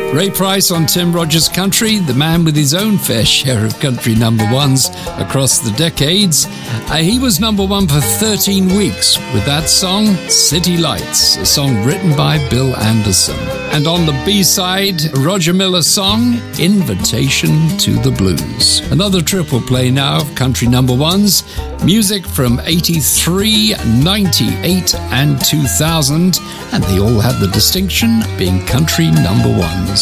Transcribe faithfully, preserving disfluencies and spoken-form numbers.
Ray Price on Tim Rogers Country, the man with his own fair share of country number ones across the decades. Uh, he was number one for thirteen weeks with that song, City Lights, a song written by Bill Anderson. And on the B-side, Roger Miller's song, Invitation to the Blues. Another triple play now of country number ones, music from eighty-three, ninety-eight and two thousand, and they all had the distinction of being country number ones.